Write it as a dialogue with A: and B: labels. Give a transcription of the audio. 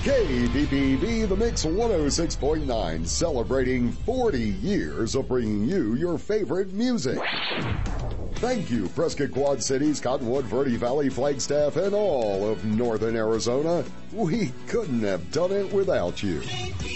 A: KBBB, The Mix 106.9, celebrating 40 years of bringing you your favorite music. Thank you, Prescott Quad Cities, Cottonwood, Verde Valley, Flagstaff, and all of Northern Arizona. We couldn't have done it without you.